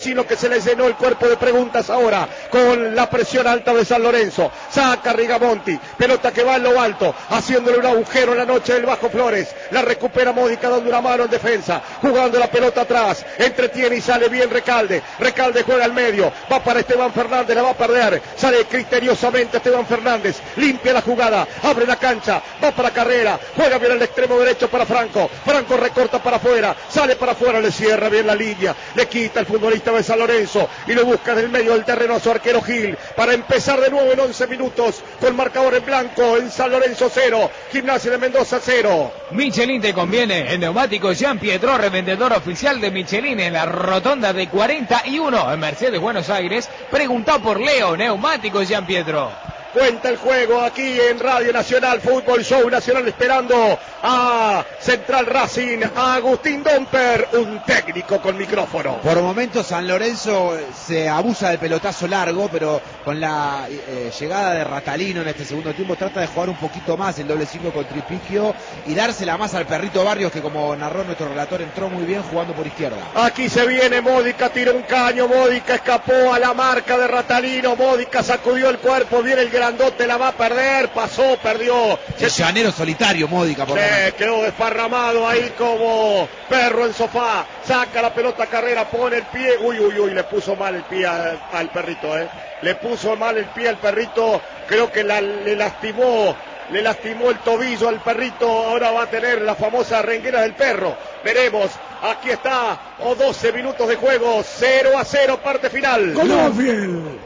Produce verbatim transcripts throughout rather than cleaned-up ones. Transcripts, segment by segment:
chino que se les llenó el cuerpo de preguntas ahora con la presión alta de San Lorenzo. Saca Rigamonti, pelota que va en lo alto, haciéndole un agujero en la noche del Bajo Flores. La recupera Módica dando una mano en defensa, jugando la pelota atrás, entretiene y sale bien Recalde. Recalde juega al medio, va para Esteban Fernández, la va a perder, sale criteriosamente Esteban Fernández, limpia la jugada, abre la cancha, va para Carrera, juega bien al extremo derecho para Franco, Franco recorta para afuera, sale para afuera, le cierra bien la línea, le quita el futbolista de San Lorenzo y lo busca en el medio del terreno a su arquero Gil, para empezar de nuevo en once minutos, con marcador en blanco, en San Lorenzo cero, Gimnasia de Mendoza cero. Michelin te conviene, el neumático Jean Pietro, revendedor oficial de Michelin en la rotonda de cuarenta y uno en Mercedes, Buenos Aires. Pregunta por Leo, neumático Jean Pietro. Cuenta el juego aquí en Radio Nacional, Fútbol Show Nacional, esperando a Central Racing, a Agustín Domper, un técnico con micrófono. Por momentos San Lorenzo se abusa del pelotazo largo, pero con la eh, llegada de Ratalino en este segundo tiempo trata de jugar un poquito más el doble cinco con Tripiquio y dársela más al perrito Barrios, que como narró nuestro relator entró muy bien jugando por izquierda. Aquí se viene Módica, tira un caño, Módica escapó a la marca de Ratalino, Módica sacudió el cuerpo, viene el grandote, la va a perder, pasó, perdió. El llanero solitario, Módica, por Se quedó desparramado ahí como perro en sofá. Saca la pelota Carrera, pone el pie. Uy, uy, uy, le puso mal el pie al, al perrito, eh. Le puso mal el pie al perrito. Creo que la, le lastimó, le lastimó el tobillo al perrito. Ahora va a tener la famosa renguera del perro. Veremos. Aquí está, o doce minutos de juego. cero a cero, parte final. Banfield.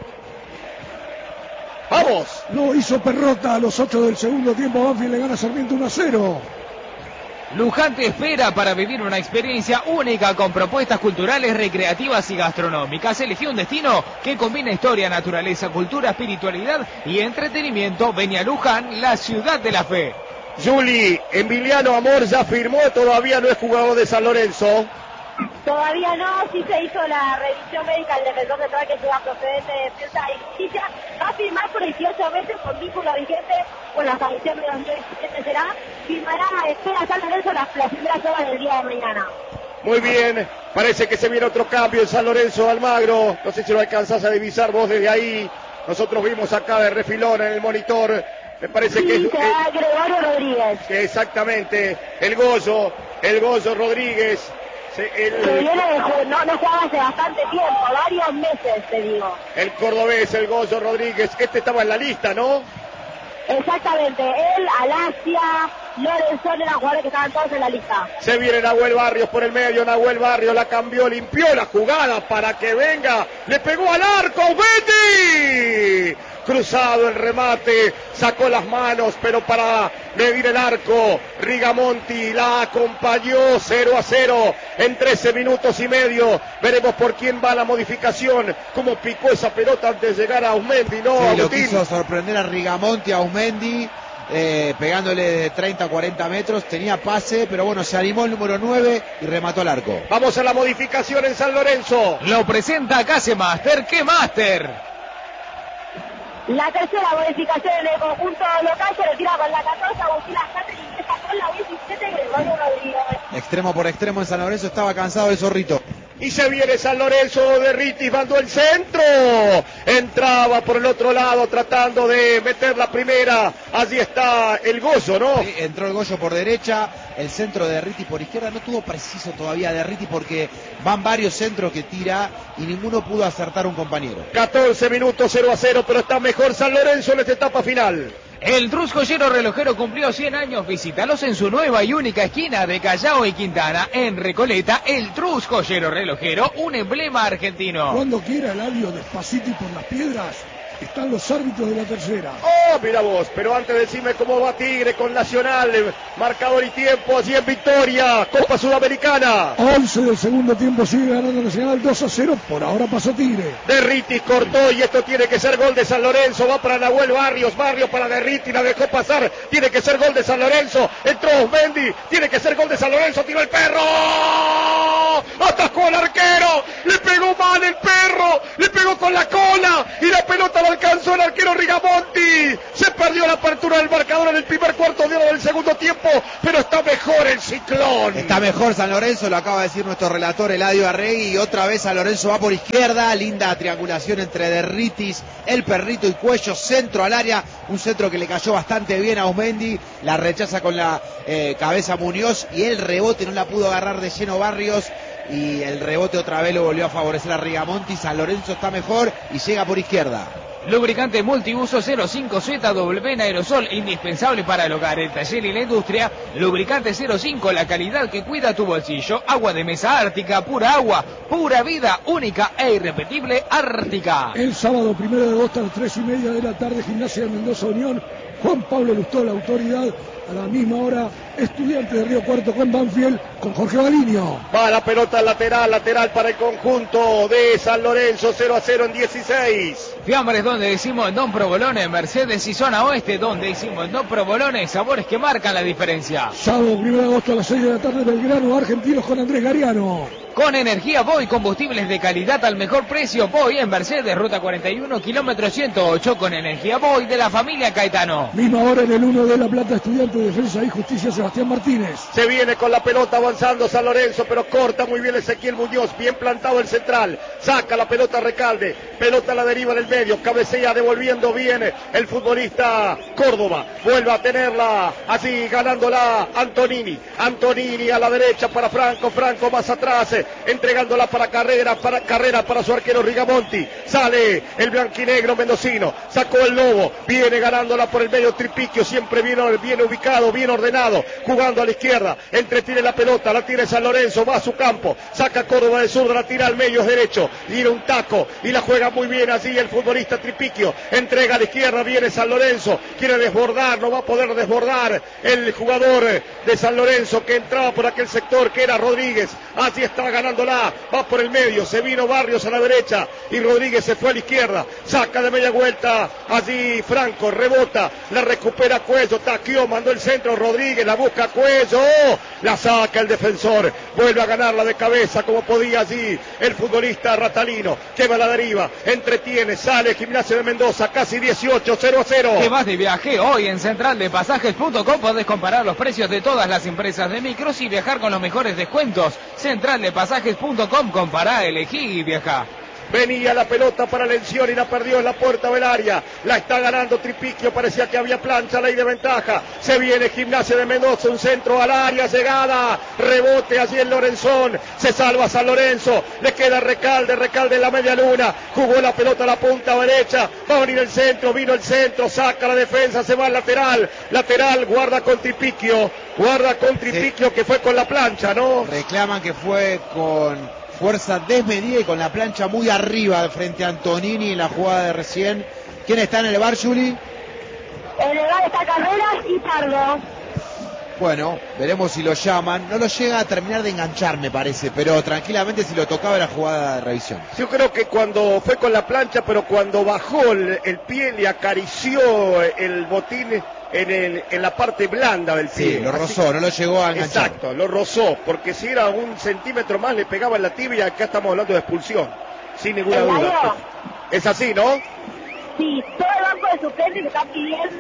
Vamos. No hizo Perrota a los ocho del segundo tiempo. Banfield le gana a Sarmiento uno a cero. Luján te espera para vivir una experiencia única con propuestas culturales, recreativas y gastronómicas. Elegí un destino que combina historia, naturaleza, cultura, espiritualidad y entretenimiento. Ven a Luján, la ciudad de la fe. Juli, Emiliano Amor ya firmó, todavía no es jugador de San Lorenzo. Todavía no, sí se hizo la revisión médica del defensor central que lleva procedente de Defensa y Justicia. Va a firmar por dieciocho meses con vínculo vigente, bueno, hasta diciembre de dos mil diecisiete será. Firmará, espera San Lorenzo las, las primeras horas del día de mañana. Muy bien, parece que se viene otro cambio en San Lorenzo. Almagro, no sé si lo alcanzás a divisar vos desde ahí. Nosotros vimos acá de refilón en el monitor. Me parece sí, que es... será Gregorio Rodríguez. Que exactamente, el Goyo, el Goyo Rodríguez. Se, el, que viene de juego, no, no jugaba hace bastante tiempo, varios meses te digo. El cordobés, el Goyo Rodríguez, este estaba en la lista, ¿no? Exactamente, él, Alasia, Lorenzón eran jugadores que estaban todos en la lista. Se viene Nahuel Barrios por el medio, Nahuel Barrios la cambió, limpió la jugada para que venga, le pegó al arco, Betty. Cruzado el remate, sacó las manos, pero para medir el arco, Rigamonti la acompañó, cero a cero en trece minutos y medio. Veremos por quién va la modificación, cómo picó esa pelota antes de llegar a Aumendi, ¿no? Sí, Agustín. lo quiso sorprender a Rigamonti, a Aumendi, eh, pegándole de treinta a cuarenta metros, tenía pase, pero bueno, se animó el número nueve y remató al arco. Vamos a la modificación en San Lorenzo. Lo presenta Case Master, ¿qué Master? La tercera modificación en el conjunto local se retira con la catorce, Agustín Ascate, y empieza con la diecisiete, Gregorio Rodríguez. Extremo por extremo en San Lorenzo, estaba cansado el Zorrito. Y se viene San Lorenzo de Ritis, mandó el centro. Entraba por el otro lado tratando de meter la primera. Allí está el Goyo, ¿no? Sí, entró el Goyo por derecha, el centro de Ritis por izquierda. No tuvo preciso todavía de Ritis porque van varios centros que tira y ninguno pudo acertar un compañero. catorce minutos, cero a cero, pero está mejor San Lorenzo en esta etapa final. El Trus Joyero Relojero cumplió cien años. Visítalos en su nueva y única esquina de Callao y Quintana, en Recoleta. El Trus Joyero Relojero, un emblema argentino. Cuando quiera Eladio, despacito y por las piedras, están los árbitros de la tercera. Oh, mira vos, pero antes decime cómo va Tigre con Nacional, marcador y tiempo allí en Victoria, Copa Sudamericana. once del segundo tiempo sigue ganando Nacional dos a cero, por ahora pasó Tigre. Derritis cortó y esto tiene que ser gol de San Lorenzo, va para Nahuel Barrios, Barrios para Derritis, la dejó pasar, tiene que ser gol de San Lorenzo, entró Osmendi, tiene que ser gol de San Lorenzo, tiró el perro, atajó al arquero, le pegó mal el perro, le pegó con la cola y la pelota la alcanzó el arquero Rigamonti. Se perdió la apertura del marcador en el primer cuarto de hora del segundo tiempo, pero está mejor el Ciclón. Está mejor San Lorenzo, lo acaba de decir nuestro relator Eladio Arregui, y otra vez San Lorenzo va por izquierda, linda triangulación entre Derritis, el perrito y Cuello, centro al área, un centro que le cayó bastante bien a Osmendi, la rechaza con la eh, cabeza Muñoz y el rebote no la pudo agarrar de lleno Barrios y el rebote otra vez lo volvió a favorecer a Rigamonti. San Lorenzo está mejor y llega por izquierda. Lubricante multiuso cero cinco Z W en aerosol, indispensable para el hogar, el taller y la industria. Lubricante cero cinco, la calidad que cuida tu bolsillo. Agua de mesa Ártica, pura agua, pura vida, única e irrepetible Ártica. El sábado primero de agosto a las tres y media de la tarde, Gimnasia de Mendoza Unión. Juan Pablo Lustó, la autoridad. A la misma hora, Estudiantes de Río Cuarto con Banfield, con Jorge Baliño. Va la pelota lateral, lateral para el conjunto de San Lorenzo, cero a cero en dieciséis. Fiambres donde decimos en Don Provolone, Mercedes y Zona Oeste donde decimos en Don Provolone, sabores que marcan la diferencia. Sábado primero de agosto a las seis de la tarde, Belgrano, Argentinos con Andrés Gariano. Con energía Boy, combustibles de calidad al mejor precio. Boy en Mercedes, ruta cuarenta y uno, kilómetro ciento ocho, con energía Boy de la familia Caetano. Misma hora en el uno de La Plata, Estudiante de Defensa y Justicia, Sebastián Martínez. Se viene con la pelota avanzando San Lorenzo, pero corta muy bien Ezequiel Muñoz, bien plantado el central. Saca la pelota Recalde, pelota a la deriva del medio, cabecea devolviendo bien el futbolista Córdoba. Vuelve a tenerla así, ganándola Antonini. Antonini a la derecha para Franco, Franco más atrás, entregándola para Carrera, para Carrera para su arquero Rigamonti. Sale el blanquinegro mendocino, sacó el Lobo, viene ganándola por el medio Tripiquio, siempre bien, bien ubicado, bien ordenado, jugando a la izquierda, entretiene la pelota, la tiene San Lorenzo, va a su campo, saca Córdoba de zurda, la tira al medio es derecho, tira un taco y la juega muy bien así el futbolista Tripiquio, entrega a la izquierda, viene San Lorenzo, quiere desbordar, no va a poder desbordar el jugador de San Lorenzo que entraba por aquel sector que era Rodríguez, así está ganándola, va por el medio, se vino Barrios a la derecha y Rodríguez se fue a la izquierda, saca de media vuelta, allí Franco, rebota, la recupera Cuello, taqueó, mandó el centro, Rodríguez, la busca Cuello, oh, la saca el defensor, vuelve a ganarla de cabeza como podía allí el futbolista Ratalino, que va a la deriva, entretiene, sale Gimnasia de Mendoza, casi dieciocho, cero a cero. ¿Qué vas de viaje? Hoy en central de pasajes punto com podés comparar los precios de todas las empresas de micros y viajar con los mejores descuentos. central de pasajes punto com, compará, elegí y viajá. Venía la pelota para Lencioni y la perdió en la puerta del área. La está ganando Tripiquio, parecía que había plancha, ley de ventaja. Se viene Gimnasia de Mendoza, un centro al área, llegada, rebote allí en Lorenzón. Se salva San Lorenzo, le queda Recalde, Recalde en la media luna. Jugó la pelota a la punta derecha, va a venir el centro, vino el centro, saca la defensa, se va al lateral. Lateral, guarda con Tripiquio, guarda con Tripiquio sí, que fue con la plancha, ¿no? Reclaman que fue con fuerza desmedida y con la plancha muy arriba frente a Antonini en la jugada de recién. ¿Quién está en el bar, Juli? En el bar está Carreras y Pardo. Bueno, veremos si lo llaman. No lo llega a terminar de enganchar, me parece, pero tranquilamente si lo tocaba era jugada de revisión. Yo creo que cuando fue con la plancha, pero cuando bajó el, el pie, le acarició el botín en, el, en la parte blanda del pie. Sí, lo rozó, no lo llegó a enganchar. Exacto, lo rozó, porque si era un centímetro más le pegaba en la tibia. Acá estamos hablando de expulsión, sin ninguna duda. Es así, ¿no? Sí, todo el banco de suplentes que está pidiendo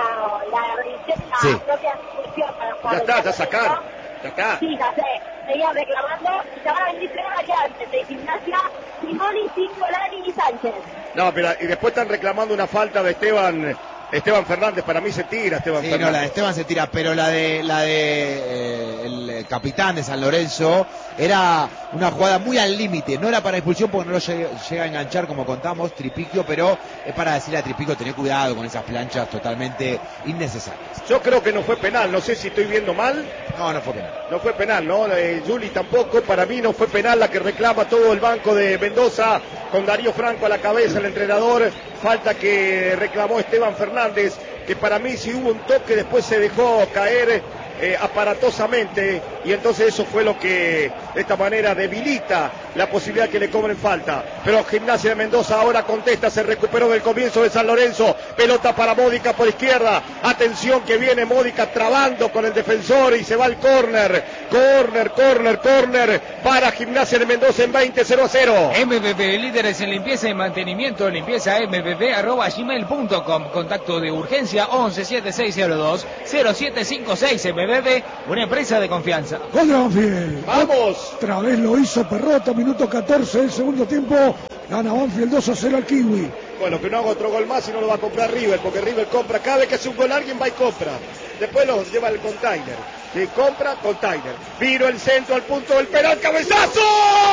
la revisión, la sí. propia expulsión para jugar. Ya está, ya sacaron, ya está. Sí, ya sé, seguían reclamando y se van a venir tres variantes de Gimnasia, Simoni, Cingolani y Sánchez. No, pero y después están reclamando una falta de Esteban... Esteban Fernández, para mí se tira Esteban sí, Fernández. No, la de Esteban se tira, pero la de la de eh, el capitán de San Lorenzo era una jugada muy al límite, no era para expulsión porque no lo llega, llega a enganchar como contamos Tripiquio, pero es para decirle a Tripiquio tener cuidado con esas planchas totalmente innecesarias. Yo creo que no fue penal, no sé si estoy viendo mal. No, no fue penal. No fue penal, ¿no? Eh, Juli tampoco, para mí no fue penal la que reclama todo el banco de Mendoza con Darío Franco a la cabeza, el entrenador. Falta que reclamó Esteban Fernández, que para mí si hubo un toque después se dejó caer eh, aparatosamente y entonces eso fue lo que de esta manera debilita la posibilidad que le cobren falta. Pero Gimnasia de Mendoza ahora contesta, se recuperó del comienzo de San Lorenzo, pelota para Módica por izquierda, atención que viene Módica trabando con el defensor y se va al córner, córner, córner, córner para Gimnasia de Mendoza en veinte, cero a cero. M B B, líderes en limpieza y mantenimiento, limpieza m b b arroba gmail punto com, contacto de urgencia once setenta y seis cero dos cero siete cinco seis. M B B, una empresa de confianza. Gol de Banfield. Vamos. Otra vez lo hizo Perrota, minuto catorce del segundo tiempo. Gana Banfield dos a cero al Kiwi. Bueno, que no haga otro gol más y no lo va a comprar River, porque River compra, cada vez que hace un gol alguien va y compra. Después lo lleva el container. Y compra, container. Vino el centro al punto del penal, cabezazo.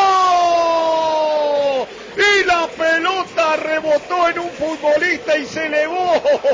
Y la pelota rebotó en un futbolista y se elevó.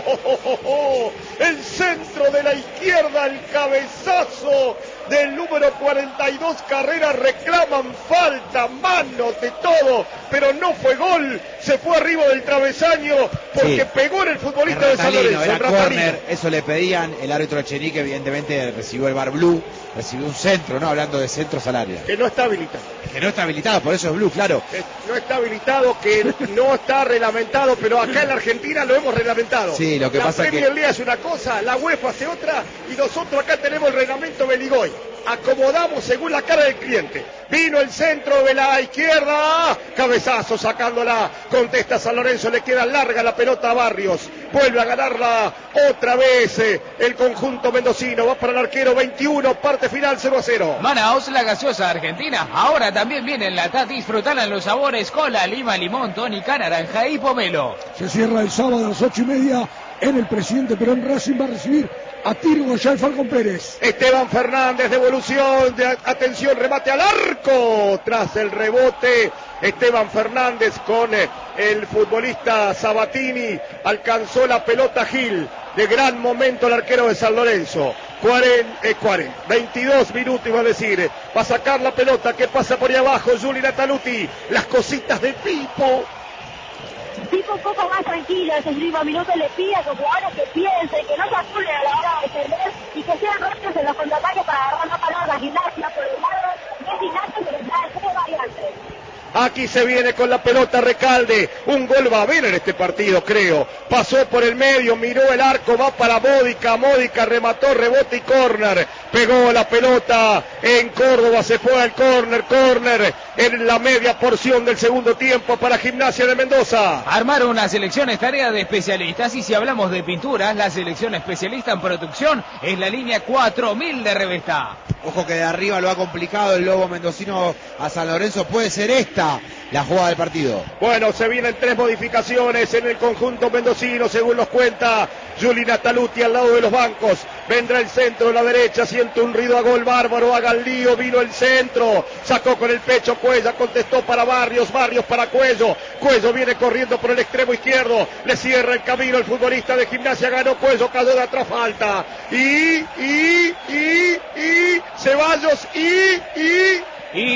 El centro de la izquierda, el cabezazo del número cuarenta y dos, Carrera, reclaman falta, manos, de todo, pero no fue gol, se fue arriba del travesaño porque sí, pegó en el futbolista de San Lorenzo. Era córner, eso le pedían, el árbitro Echenique evidentemente recibió el bar blue, recibió un centro, ¿no? Hablando de centros al área. Que no está habilitado. Que no está habilitado, por eso es blue, claro. Que no está habilitado, que no está reglamentado, pero acá en la Argentina lo hemos reglamentado. Sí, lo que la pasa Premier que... League hace una cosa, la UEFA hace otra, y nosotros acá tenemos el reglamento Beligoy. Acomodamos según la cara del cliente. Vino el centro de la izquierda, cabezazo sacándola, contesta San Lorenzo, le queda larga la pelota a Barrios, vuelve a ganarla otra vez eh, el conjunto mendocino, va para el arquero, veintiuno, parte final cero a cero. Manaos, la gaseosa argentina, ahora también viene en la T A T, disfrutarán los sabores cola, lima, limón, tónica, naranja y pomelo. Se cierra el sábado a las ocho y media en el Presidente Perón. Racing va a recibir a Tirgo ya el Falcón Pérez. Esteban Fernández, devolución, de, atención, remate al arco, tras el rebote, Esteban Fernández con eh, el futbolista Sabatini, alcanzó la pelota Gil, de gran momento el arquero de San Lorenzo. cuarenta, eh, cuarenta, veintidós minutos iba a decir, va a sacar la pelota que pasa por ahí abajo, Juli Nataluti, las cositas de Pipo. Pipo un poco más tranquilo, ese último minuto le pide a sus jugadores que piensen, que no se apuren a la hora de defender y que sean rápidos en los contraataques para agarrar la palabra Gimnasia por el lado de Gimnasia, pero trae tres variantes. Aquí se viene con la pelota Recalde, un gol va a haber en este partido, creo. Pasó por el medio, miró el arco, va para Módica, Módica remató, rebote y córner. Pegó la pelota en Córdoba, se fue al córner, córner en la media porción del segundo tiempo para Gimnasia de Mendoza. Armar una selección es tarea de especialistas, y si hablamos de pinturas, la selección especialista en producción es la línea cuatro mil de Revesta. Ojo que de arriba lo ha complicado el Lobo mendocino a San Lorenzo, puede ser esta la jugada del partido. Bueno, se vienen tres modificaciones en el conjunto mendocino, según nos cuenta Juli Nataluti al lado de los bancos. Vendrá el centro de la derecha, siente un ruido a gol bárbaro, haga el lío, vino el centro, sacó con el pecho Cuella, contestó para Barrios, Barrios para Cuello, Cuello viene corriendo por el extremo izquierdo, le cierra el camino el futbolista de Gimnasia, ganó Cuello, cayó de atrás, falta, y, y, y, y, Ceballos, y, y...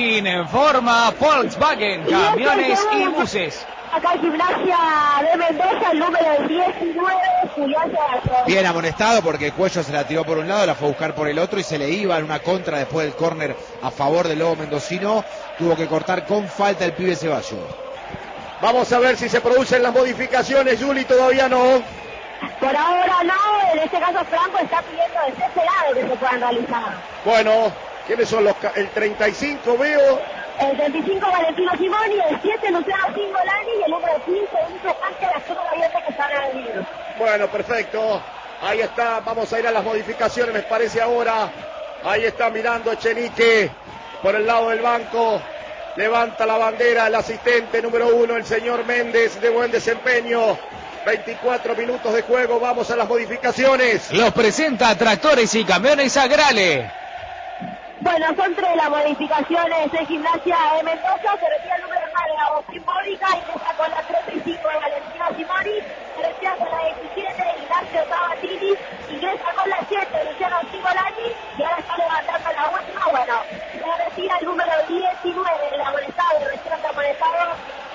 Informa Volkswagen, camiones y buses. Acá en Gimnasia de Mendoza, el número diecinueve, Julián Ceballos. Bien amonestado porque Cuello se la tiró por un lado, la fue a buscar por el otro y se le iba en una contra después del córner a favor del Lobo mendocino. Tuvo que cortar con falta el pibe Ceballos. Vamos a ver si se producen las modificaciones, Juli, todavía no. Por ahora no, en este caso Franco está pidiendo desesperado que se puedan realizar. Bueno, ¿quiénes son los? El treinta y cinco veo. El treinta y cinco Valentino Simoni, el siete Luciano Cingolani y el número quince Enrique Sánchez, las zona abiertas que están en el libro. Bueno, perfecto. Ahí está, vamos a ir a las modificaciones, me parece ahora. Ahí está mirando Echenique por el lado del banco. Levanta la bandera el asistente número uno, el señor Méndez, de buen desempeño. veinticuatro minutos de juego, vamos a las modificaciones. Los presenta Tractores y Camiones Agrale. Bueno, son tres las modificaciones de Gimnasia de Mendoza. Se retira el número nueve de Agustín Módica, ingresa con la treinta y cinco de Valentina Simoni, se retira con la diecisiete Ignacio Sabatini, ingresa con la siete Luciano Cingolani y ahora está levantando la última. Bueno, se retira el número diecinueve del amonestado, recién amonestado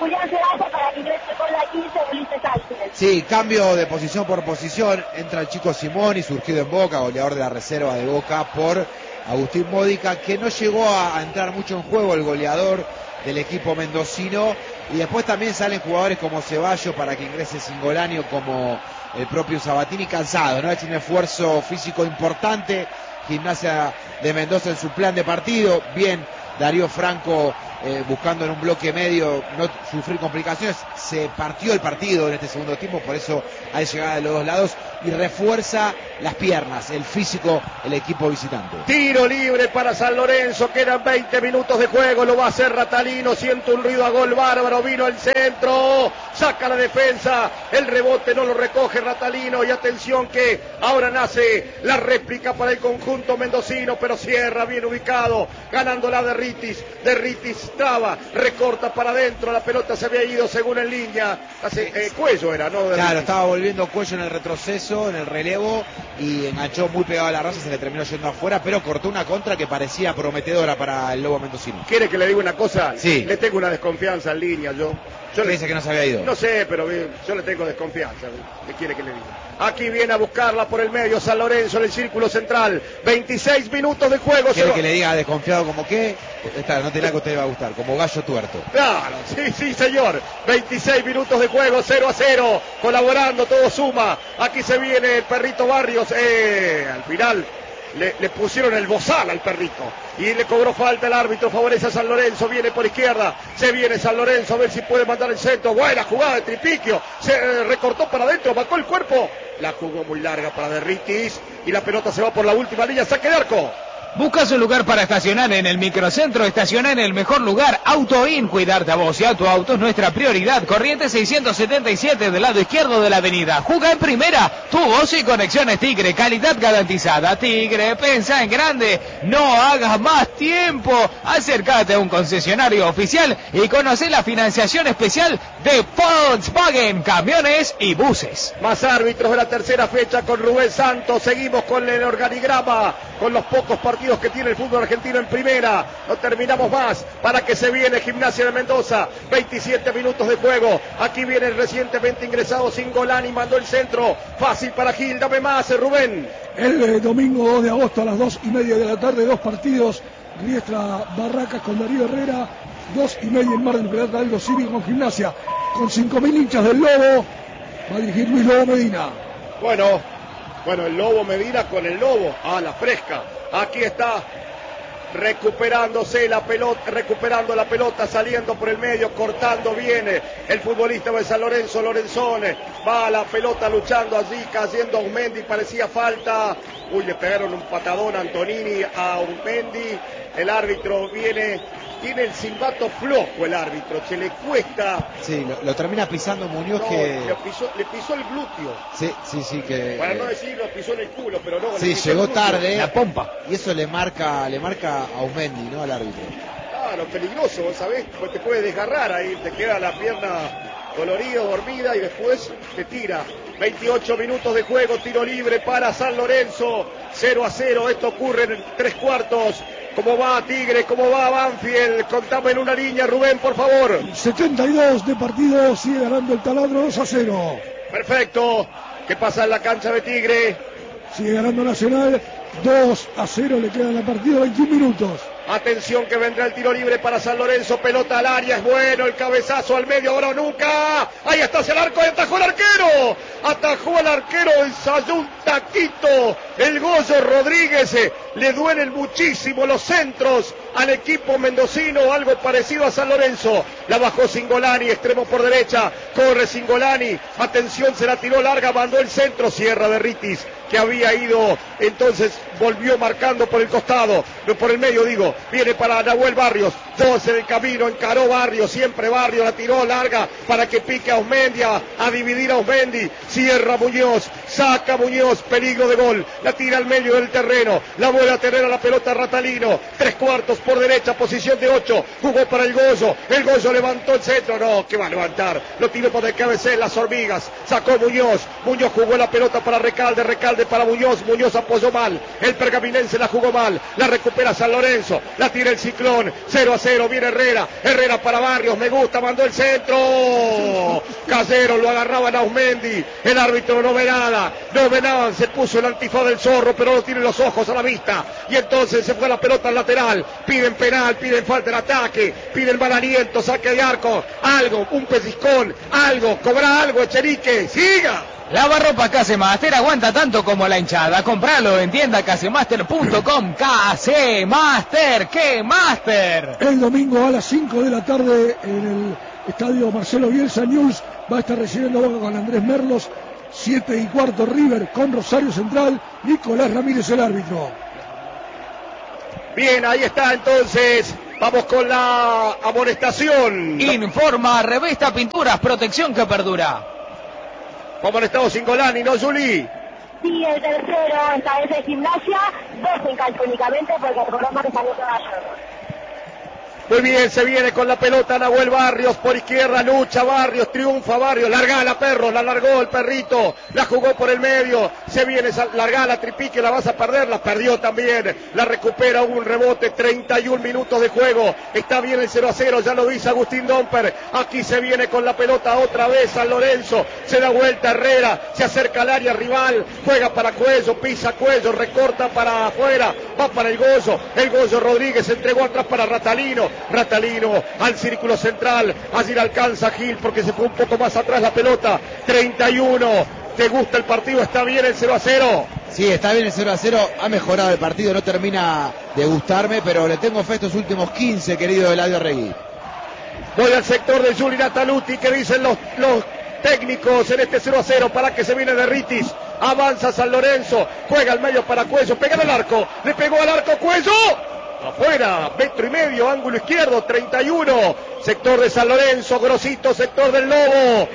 Julián Ceballos para que ingrese con la quince Ulises Sánchez. Sí, cambio de posición por posición. Entra el chico Simoni, surgido en Boca, goleador de la reserva de Boca, por Agustín Módica, que no llegó a, a entrar mucho en juego, el goleador del equipo mendocino. Y después también salen jugadores como Ceballos para que ingrese Cingolani, o como el propio Sabatini, cansado, ¿no? Ha hecho un esfuerzo físico importante Gimnasia de Mendoza en su plan de partido. Bien Darío Franco eh, buscando en un bloque medio no sufrir complicaciones. Se partió el partido en este segundo tiempo, por eso hay llegada de los dos lados y refuerza las piernas, el físico, el equipo visitante. Tiro libre para San Lorenzo, quedan veinte minutos de juego, lo va a hacer Ratalino, siente un ruido a gol bárbaro, vino el centro, saca la defensa, el rebote no lo recoge Ratalino y atención que ahora nace la réplica para el conjunto mendocino, pero cierra bien ubicado, ganándola de Ritis, de Ritis traba, recorta para adentro, la pelota se había ido según en línea, hace, eh, Cuello era, ¿no? De claro, Ritis. Estaba volviendo Cuello en el retroceso, en el relevo, y enganchó muy pegado a la raza, se le terminó yendo afuera, pero cortó una contra que parecía prometedora para el Lobo mendocino. ¿Quiere que le diga una cosa? Sí. Le tengo una desconfianza en línea, yo. Yo le... le dice que no se había ido. No sé, pero yo le tengo desconfianza. ¿Qué quiere que le diga? Aquí viene a buscarla por el medio San Lorenzo en el círculo central. veintiséis minutos de juego. ¿Quiere va... que le diga desconfiado como qué? Esta no tiene algo que a usted le va a gustar, como gallo tuerto. Claro, sí, sí, señor. veintiséis minutos de juego, cero a cero. Colaborando, todo suma. Aquí se viene el perrito Barrios. Eh, al final le, le pusieron el bozal al perrito. Y le cobró falta el árbitro, favorece a San Lorenzo, viene por izquierda, se viene San Lorenzo, a ver si puede mandar el centro, buena jugada de Tripiquio, se eh, recortó para adentro, bajó el cuerpo, la jugó muy larga para Derritis, y la pelota se va por la última línea, saque de arco. ¿Buscas un lugar para estacionar en el microcentro? Estacionar en el mejor lugar. AutoIn, cuidarte a vos y a tu auto es nuestra prioridad. Corriente seiscientos setenta y siete del lado izquierdo de la avenida. Juga en primera. Tu voz y conexiones Tigre. Calidad garantizada. Tigre, pensa en grande. No hagas más tiempo. Acércate a un concesionario oficial y conoce la financiación especial de Volkswagen, camiones y buses. Más árbitros de la tercera fecha con Rubén Santos. Seguimos con el organigrama, con los pocos partidos que tiene el fútbol argentino en primera. No terminamos más para que se viene Gimnasia de Mendoza. veintisiete minutos de juego. Aquí viene el recientemente ingresado Cingolani, mandó el centro. Fácil para Gil, dame más, Rubén. El eh, domingo dos de agosto a las dos y media de la tarde, dos partidos. Riestra Barracas con Darío Herrera, dos y media en Mar del Plata, Aldo Civi con Gimnasia. Con cinco mil hinchas del Lobo, va a dirigir Luis Lobo Medina. Bueno, bueno, el Lobo Medina con el Lobo. Ah, la fresca. Aquí está recuperándose la pelota, recuperando la pelota, saliendo por el medio, cortando bien el futbolista de San Lorenzo, Lorenzone, va a la pelota luchando allí, cayendo a Aumendi, parecía falta, uy, le pegaron un patadón a Antonini, a Aumendi, el árbitro viene, tiene el silbato flojo el árbitro, se le cuesta. Sí, lo, lo termina pisando Muñoz, no, que... Le pisó, le pisó el glúteo. Sí, sí, sí, que... Para no decir lo pisó en el culo, pero no. Sí, llegó tarde. La pompa. Y eso le marca, le marca a Aumendi, ¿no? Al árbitro. Claro, peligroso, vos sabés, pues te puede desgarrar ahí, te queda la pierna dolorida, dormida y después te tira. veintiocho minutos de juego, tiro libre para San Lorenzo, cero a cero, esto ocurre en tres cuartos. ¿Cómo va Tigre? ¿Cómo va Banfield? Contame en una línea, Rubén, por favor. setenta y dos de partido, sigue ganando el Taladro dos a cero. Perfecto. ¿Qué pasa en la cancha de Tigre? Sigue ganando Nacional, dos a cero, le quedan al partido veintiún minutos. Atención que vendrá el tiro libre para San Lorenzo, pelota al área, es bueno, el cabezazo al medio, ahora o nunca, ahí está hacia el arco, y atajó el arquero, atajó al arquero, ensayó un taquito, el Goyo Rodríguez, le duelen muchísimo los centros al equipo mendocino, algo parecido a San Lorenzo, la bajó Cingolani, extremo por derecha, corre Cingolani, atención, se la tiró larga, mandó el centro, cierra Derritis, que había ido, entonces volvió marcando por el costado, por el medio digo, viene para Nahuel Barrios, dos en el camino, encaró Barrios, siempre Barrios, la tiró larga para que pique a Aumendi, a, a dividir a Aumendi, cierra Muñoz, saca Muñoz, peligro de gol, la tira al medio del terreno, la vuelve a tener a la pelota Ratalino, tres cuartos por derecha, posición de ocho, jugó para el Goyo, el Goyo levantó el centro, no, que va a levantar, lo tiró por el cabecero, las hormigas, sacó Muñoz, Muñoz jugó la pelota para Recalde, Recalde para Muñoz, Muñoz apoyó apoyó mal. El pergaminense la jugó mal. La recupera San Lorenzo. La tira el Ciclón. cero a cero. Viene Herrera. Herrera para Barrios. Me gusta. Mandó el centro. Casero lo agarraba a Ausmendi. El árbitro no ve nada. No ve nada. Se puso el antifaz del Zorro, pero no tiene los ojos a la vista. Y entonces se fue la pelota al lateral. Piden penal. Piden falta de ataque. Piden mal aliento. Saque de arco. Algo. Un pellizcón. Algo. Cobra algo. Echenique. Siga. Lavarropa Casemaster aguanta tanto como la hinchada. Compralo en tienda casemaster punto com. Casemaster, ¡qué master! El domingo a las cinco de la tarde en el estadio Marcelo Bielsa News va a estar recibiendo Boca con Andrés Merlos. siete y cuarto River con Rosario Central. Nicolás Ramírez el árbitro. Bien, ahí está entonces. Vamos con la amonestación. Informa Revista Pinturas, protección que perdura. Como han estado Singolani, ¿no, Juli? Sí, el tercero, esta vez de Gimnasia, dos en calcio únicamente porque el programa que salió Caballo. Muy bien, se viene con la pelota Nahuel Barrios por izquierda, lucha Barrios, triunfa Barrios, largala Perro, la largó el perrito, la jugó por el medio, se viene, largala Tripique, la vas a perder, la perdió también, la recupera, un rebote, treinta y un minutos de juego, está bien el cero a cero, ya lo dice Agustín Domper, aquí se viene con la pelota otra vez San Lorenzo, se da vuelta Herrera, se acerca al área rival, juega para Cuello, pisa Cuello, recorta para afuera, va para el Goyo, el Goyo Rodríguez entregó atrás para Ratalino, Ratalino al círculo central, allí le alcanza Gil porque se fue un poco más atrás la pelota, treinta y uno, ¿te gusta el partido? ¿Está bien el cero a cero? Sí, está bien el cero a cero, ha mejorado el partido, no termina de gustarme, pero le tengo fe estos últimos quince, querido Eladio Regui. Voy al sector de Juli Nataluti, que dicen los, los técnicos en este cero a cero, para que se viene de Ritis, avanza San Lorenzo, juega al medio para Cuello, pega al arco, le pegó al arco Cuello, afuera, metro y medio, ángulo izquierdo, treinta y uno, sector de San Lorenzo, Grosito, sector del Lobo,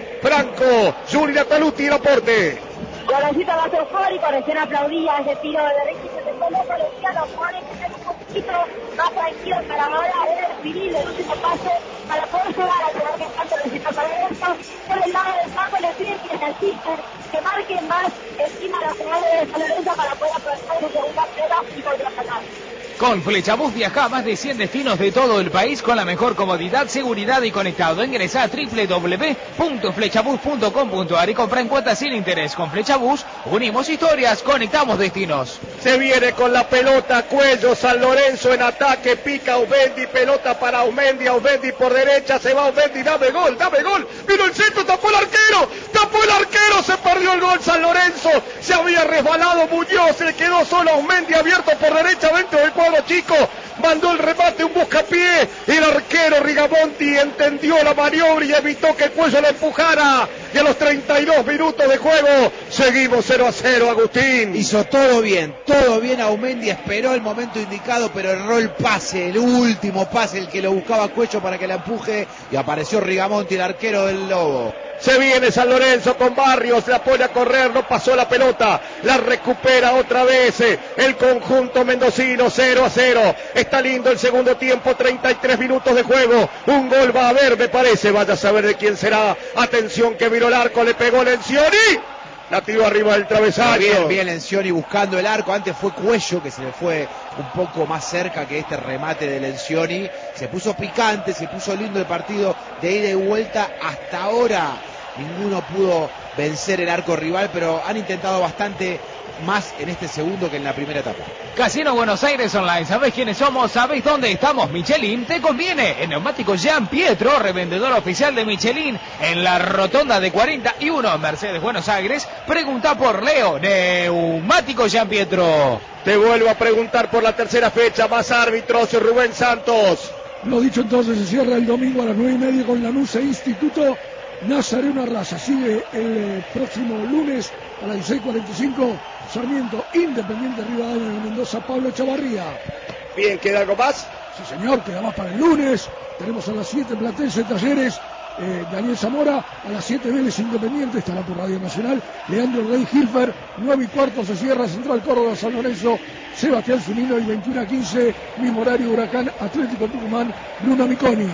Franco, Juli Nataluti, el aporte. Goloncito más eufórico, recién aplaudía ese tiro de Ricky, se tocó, no parecía los jugadores que están un poquito más tranquilos para ahora ver definir el último pase para poder llegar a tener que tanto necesita para esto. Por el lado del campo le piden que necesiten, que marquen más encima de los jugadores de San Lorenzo para poder aprovechar su segunda pelota y contraatacar. Con Flechabús viaja a más de cien destinos de todo el país con la mejor comodidad, seguridad y conectado. Ingresa a doble u doble u doble u punto flechabús punto com punto a r y compra en cuotas sin interés. Con Flechabús unimos historias, conectamos destinos. Se viene con la pelota Cuello, San Lorenzo en ataque, pica Aumendi, pelota para Aumendi, Aumendi por derecha, se va Aumendi, dame gol, dame gol, vino el centro, tapó el arquero, tapó el arquero, se perdió el gol San Lorenzo, se había resbalado Muñoz, se le quedó solo Aumendi abierto por derecha dentro del cuadro chico, mandó el remate, un buscapié, el arquero Rigamonti entendió la maniobra y evitó que el Cuello lo empujara, y a los treinta y dos minutos de juego, seguimos cero a cero, Agustín. Hizo todo bien, todo bien Aumendi, esperó el momento indicado, pero erró el pase, el último pase, el que lo buscaba Cuello para que la empuje, y apareció Rigamonti, el arquero del Lobo. Se viene San Lorenzo con Barrios, la pone a correr, no pasó la pelota, la recupera otra vez el conjunto mendocino, cero a cero. Está lindo el segundo tiempo, treinta y tres minutos de juego, un gol va a haber, me parece, vaya a saber de quién será. Atención que vino el arco, le pegó Lencioni, la tiró arriba del travesaño. Bien, bien Lencioni buscando el arco, antes fue Cuello que se le fue un poco más cerca que este remate de Lencioni. Se puso picante, se puso lindo el partido de ida y vuelta. Hasta ahora ninguno pudo vencer el arco rival, pero han intentado bastante más en este segundo que en la primera etapa. Casino Buenos Aires Online, ¿sabés quiénes somos? ¿Sabés dónde estamos? Michelin te conviene. En Neumáticos Jean Pietro, revendedor oficial de Michelin, en la rotonda de cuarenta y uno, Mercedes Buenos Aires. Pregunta por Leo, Neumáticos Jean Pietro. Te vuelvo a preguntar por la tercera fecha, más árbitros, Rubén Santos. Lo dicho entonces, se cierra el domingo a las nueve y media con Lanús e Instituto Nazareno Raza. Sigue el eh, próximo lunes a las dieciséis cuarenta y cinco Sarmiento Independiente Rivadavia de Mendoza, Pablo Chavarría. Bien, ¿queda algo más? Sí señor, queda más para el lunes. Tenemos a las siete Platense Talleres, eh, Daniel Zamora, a las siete Vélez Independiente, estará por Radio Nacional, Leandro Rey Hilfer, nueve y cuarto se cierra Central Córdoba San Lorenzo, Sebastián Zunino, y veintiuno a quince, mismo horario, Huracán Atlético Tucumán, Bruno Miconi.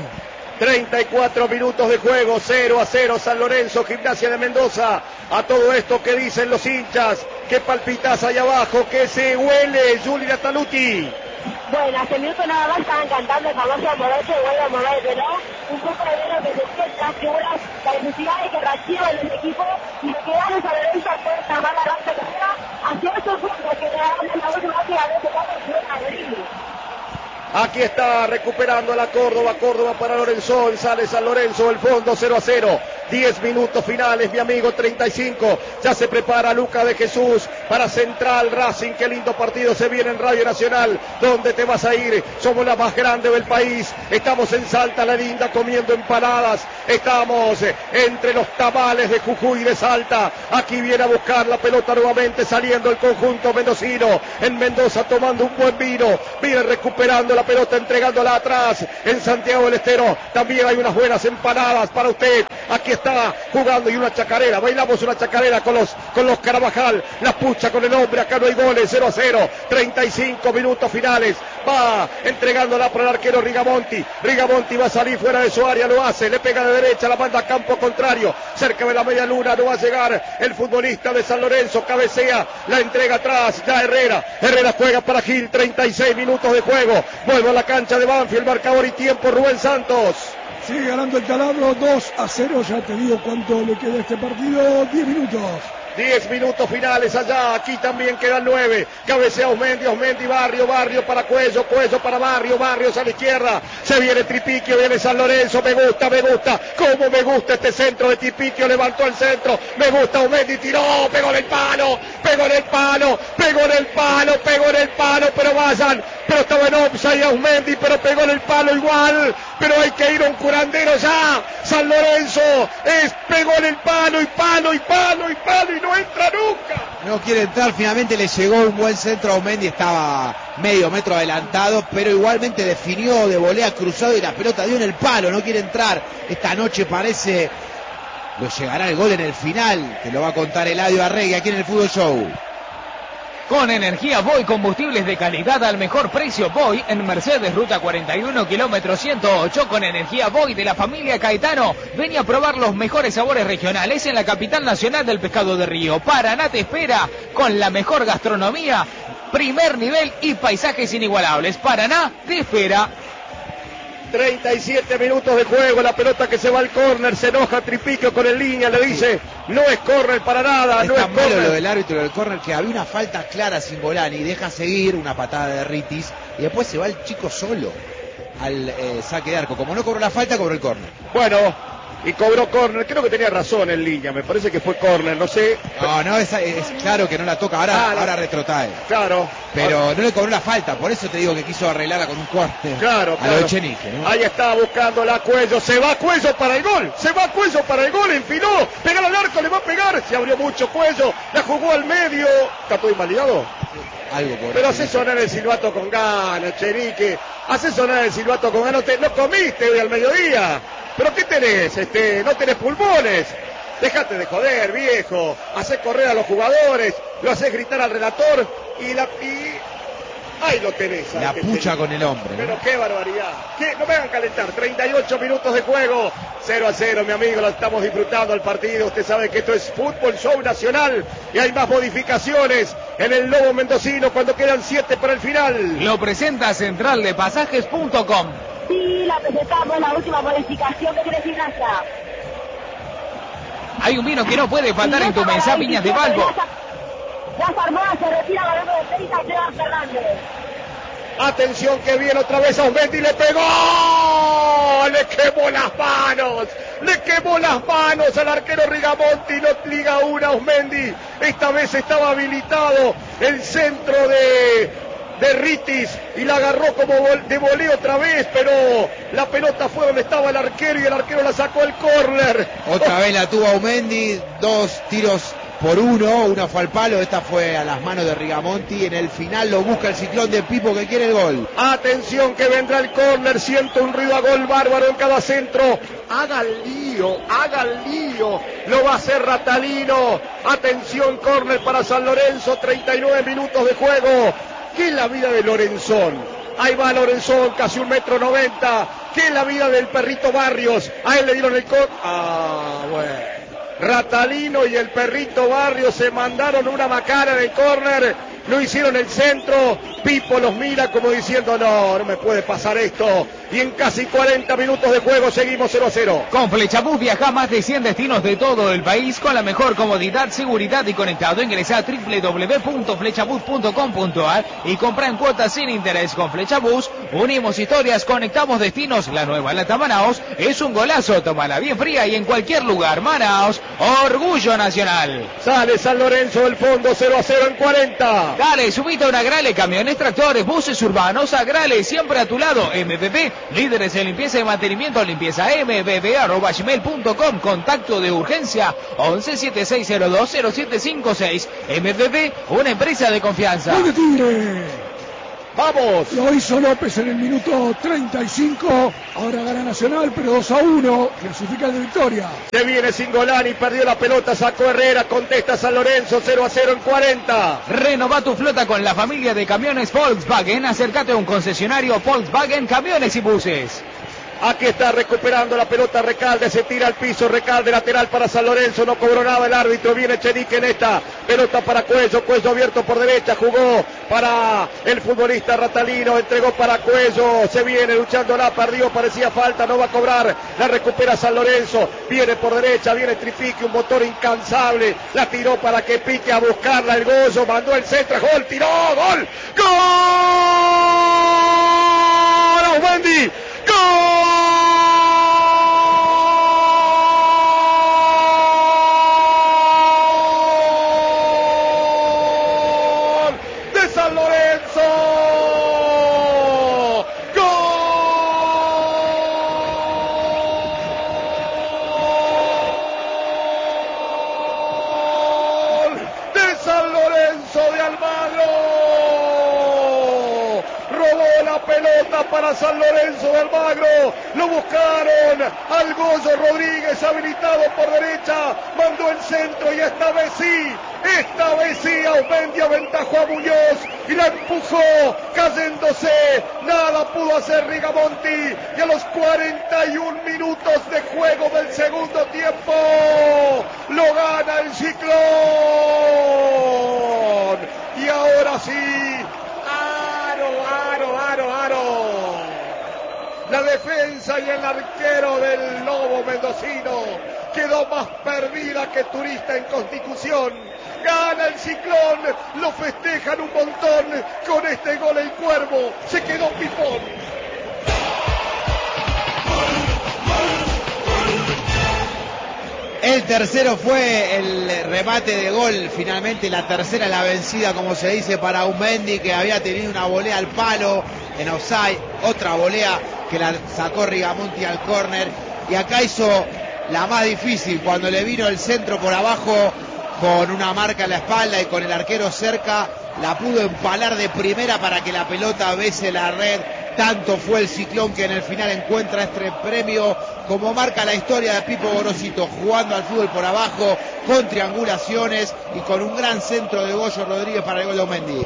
treinta y cuatro minutos de juego, cero a cero San Lorenzo, Gimnasia de Mendoza. A todo esto que dicen los hinchas, que palpitas allá abajo, que se huele, Julia Taluti. Bueno, hace minutos nada más estaban cantando el famoso moverse, vuelve a moverse, ¿no? Un poco de lo que se siente las figuras, la necesidad de que reactiven los equipos y de que gane San Lorenzo puede tomar la racha carrera hacia esos puntos que regalan la última vez que ganó ese campo y fue a Bolivia. Aquí está recuperando la Córdoba, Córdoba para Lorenzón, sale San Lorenzo, el fondo cero a cero, diez minutos finales, mi amigo, treinta y cinco, ya se prepara Luca de Jesús para Central Racing, qué lindo partido se viene en Radio Nacional, ¿dónde te vas a ir? Somos la más grande del país, estamos en Salta la Linda comiendo empanadas, estamos entre los tamales de Jujuy de Salta, aquí viene a buscar la pelota nuevamente saliendo el conjunto mendocino, en Mendoza tomando un buen vino, viene recuperando la La pelota entregándola atrás en Santiago del Estero. También hay unas buenas empanadas para usted. Aquí está jugando y una chacarera. Bailamos una chacarera con los, con los Carabajal. La pucha con el hombre. Acá no hay goles. cero a cero. treinta y cinco minutos finales. Va entregándola para el arquero Rigamonti. Rigamonti va a salir fuera de su área. Lo hace. Le pega de derecha. La manda a campo contrario. Cerca de la media luna. No va a llegar el futbolista de San Lorenzo. Cabecea. La entrega atrás. Ya Herrera. Herrera juega para Gil. treinta y seis minutos de juego. Vuelve a la cancha de Banfield, marcador y tiempo, Rubén Santos. Sigue ganando el Taladro dos a cero, ya te digo cuánto le queda a este partido, diez minutos. diez minutos finales allá, aquí también quedan nueve. Cabecea Osmendi, Osmendi, Barrio, Barrio para Cuello, Cuello para Barrio, Barrios a la izquierda. Se viene Tripiquio, viene San Lorenzo, me gusta, me gusta. Cómo me gusta este centro de Tripiquio, levantó el centro. Me gusta Osmendi, tiró, pegó en el palo, pegó en el palo, pegó en el palo, pegó en el palo, pero vayan. Pero estaba en offside Osmendi, pero pegó en el palo igual. Pero hay que ir a un curandero ya. San Lorenzo es, pegó en el palo y palo y palo y palo y no entra nunca. No quiere entrar, finalmente le llegó un buen centro a Osmendi, estaba medio metro adelantado, pero igualmente definió de volea cruzado y la pelota dio en el palo, no quiere entrar. Esta noche parece, lo llegará el gol en el final, te lo va a contar Eladio Arregui aquí en el Fútbol Show. Con energía Voy, combustibles de calidad al mejor precio. Voy en Mercedes, ruta cuarenta y uno, kilómetro ciento ocho. Con energía Voy de la familia Caetano. Ven a probar los mejores sabores regionales en la capital nacional del pescado de río. Paraná te espera con la mejor gastronomía, primer nivel y paisajes inigualables. Paraná te espera. treinta y siete minutos de juego, la pelota que se va al córner, se enoja Tripiquio con el línea, le dice, no es córner para nada, es no es tan malo córner. Lo del árbitro del córner que había una falta clara sin Bolani, deja seguir una patada de Ritis y después se va el chico solo al eh, saque de arco. Como no cobró la falta, cobró el córner. Bueno, y cobró córner, creo que tenía razón en línea, me parece que fue córner, no sé. No, no, es, es claro que no la toca, ahora, Ah, ahora retrotrae. Claro. Pero no le cobró la falta, por eso te digo que quiso arreglarla con un córner. Claro, a claro. lo Echenique, ¿no? Ahí está buscando la Cuello, se va Cuello para el gol, se va Cuello para el gol, enfiló, pegar al arco, le va a pegar, se abrió mucho Cuello, la jugó al medio, ¿está todo invalidado? Algo por Pero hace sonar el silbato con ganas, Chenique, hace sonar el silbato con ganas, no, te, no comiste hoy al mediodía, pero ¿qué tenés? Este, no tenés pulmones. Déjate de joder, viejo. Hacés correr a los jugadores, lo hacés gritar al relator y la... Y... ahí lo tenés. La pucha con el hombre, ¿no? Pero qué barbaridad. ¿Qué? No me hagan calentar. treinta y ocho minutos de juego. cero a cero, mi amigo. Lo estamos disfrutando al partido. Usted sabe que esto es Fútbol Show Nacional. Y hay más modificaciones en el Lobo Mendocino cuando quedan siete para el final. Lo presenta central de pasajes punto com. Sí, la presentamos, la última modificación que tiene Gimnasia. Hay un vino que no puede faltar en tu mesa, Viñas de Valpo. Las Armadas se retira ganando de seis a Esteban Fernández. Atención que viene otra vez a Osmendi, le pegó, le quemó las manos, le quemó las manos al arquero Rigamonti, no liga una Osmendi, esta vez estaba habilitado el centro de... de Ritis y la agarró como de voleo otra vez, pero la pelota fue donde estaba el arquero y el arquero la sacó al córner. Otra vez la tuvo Aumendi, dos tiros por uno, una fue al palo, esta fue a las manos de Rigamonti, en el final lo busca el ciclón de Pipo que quiere el gol. Atención que vendrá el córner, siento un ruido a gol bárbaro en cada centro. Haga el lío, haga el lío, lo va a hacer Ratalino. Atención, córner para San Lorenzo, treinta y nueve minutos de juego. ¿Qué es la vida de Lorenzón? Ahí va Lorenzón, casi un metro noventa. ¿Qué es la vida del perrito Barrios? A él le dieron el cor... Ah, bueno. Ratalino y el perrito Barrios se mandaron una macana en el córner, no hicieron el centro. Pipo los mira como diciendo, no, no me puede pasar esto. Y en casi cuarenta minutos de juego seguimos cero a cero. Con Flechabús viaja a más de cien destinos de todo el país con la mejor comodidad, seguridad y conectado. Ingresa a doble u doble u doble u punto flechabús punto com punto a r y compra en cuotas sin interés. Con Flechabús unimos historias, conectamos destinos. La nueva lata Manaos es un golazo. Tómala bien fría y en cualquier lugar. Manaos, orgullo nacional. Sale San Lorenzo del fondo, cero a cero en cuarenta. Dale, subite a una Agrale, camiones, tractores, buses urbanos. Agrale, siempre a tu lado. M V P, líderes en limpieza y mantenimiento. Limpieza m v p arroba gmail punto com. Contacto de urgencia once setenta y seis cero dos cero siete cinco seis. M V P, una empresa de confianza. ¡Gol de Tigre! ¡Vamos! Lo hizo López en el minuto treinta y cinco. Ahora gana Nacional, pero dos a uno. Clasifica de victoria. Se viene Singolani, perdió la pelota, sacó Herrera, contesta San Lorenzo, cero a cero en cuarenta. Renova tu flota con la familia de camiones Volkswagen. Acércate a un concesionario Volkswagen, camiones y buses. Aquí está recuperando la pelota Recalde, se tira al piso, Recalde lateral para San Lorenzo, no cobró nada el árbitro, viene Chenique en esta, pelota para Cuello, Cuello abierto por derecha, jugó para el futbolista Ratalino, entregó para Cuello, se viene luchando, la perdió, parecía falta, no va a cobrar, la recupera San Lorenzo, viene por derecha, viene Tripique, un motor incansable, la tiró para que pique a buscarla el Goyo, mandó el centro, gol, tiró, gol, gol, Aumendi, ¡gol! De San Lorenzo. ¡Gol! De San Lorenzo de Almagro. Robó la pelota para San Lorenzo de Almagro, lo buscaron al Goyo Rodríguez habilitado por derecha, mandó el centro y esta vez sí, esta vez sí Aumendi aventajó a Muñoz y la empujó cayéndose, nada pudo hacer Rigamonti y a los cuarenta y un minutos de juego del segundo tiempo lo gana el Ciclón y ahora sí, aro, aro, aro, aro. La defensa y el arquero del Lobo mendocino quedó más perdida que turista en Constitución. Gana el Ciclón, lo festejan un montón con este gol el Cuervo. Se quedó pipón. El tercero fue el remate de gol, finalmente la tercera la vencida, como se dice, para Aumendi, que había tenido una volea al palo en offside, otra volea que la sacó Rigamonti al córner, y acá hizo la más difícil, cuando le vino el centro por abajo con una marca en la espalda y con el arquero cerca, la pudo empalar de primera para que la pelota bese la red. Tanto fue el Ciclón que en el final encuentra este premio, como marca la historia de Pipo Gorosito, jugando al fútbol por abajo, con triangulaciones y con un gran centro de Goyo Rodríguez para el gol de Aumendi.